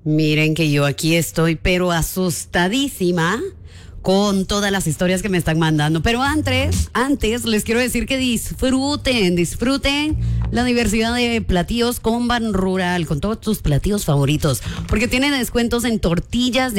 Miren que yo aquí estoy, pero asustadísima con todas las historias que me están mandando. Pero antes les quiero decir que disfruten la diversidad de platillos con Ban Rural, con todos tus platillos favoritos, porque tienen descuentos en tortillas de